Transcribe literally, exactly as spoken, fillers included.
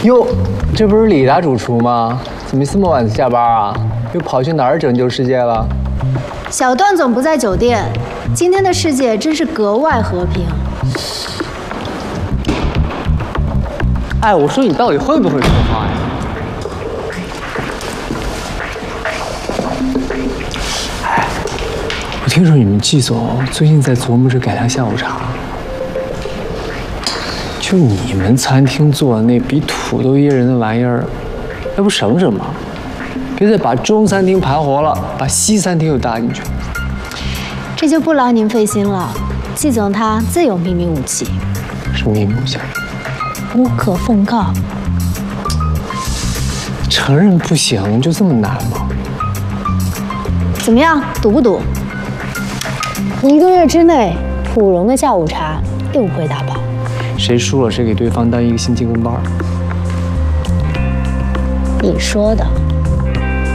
哟，这不是李大主厨吗？怎么这么晚才下班啊？又跑去哪儿拯救世界了？ 小段总不在酒店，今天的世界真是格外和平。 哎，我说你到底会不会说话呀？哎，我听说你们季总最近在琢磨着改良下午茶。 就你们餐厅做的那比土都噎人的玩意儿，要不省省嘛？别再把中餐厅盘活了，把西餐厅又搭进去。 这就不劳您费心了，季总他自有秘密武器。 什么秘密武器？ 无可奉告。 承认不行，就这么难吗？ 怎么样，赌不赌？一个月之内，普荣的下午茶又会打包。 谁输了，谁给对方当一个新进攻班。 你说的。